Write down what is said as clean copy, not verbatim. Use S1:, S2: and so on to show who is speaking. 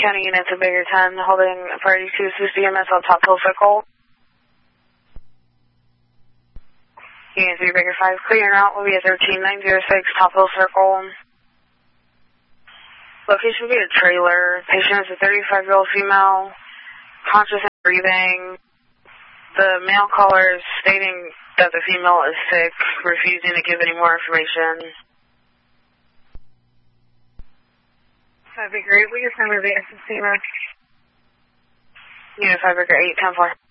S1: County units of Baker 10, holding priority 2 CMS on Top Hill Circle. Unit 3 Baker 5, clearing route will be at 13906 Top Hill Circle. Location will be a trailer. Patient is a 35-year-old female, conscious and breathing. The male caller is stating that the female is sick, refusing to give any more information. That'd be great. We just remove the assistant. Unit 5 Baker 8, 10-4.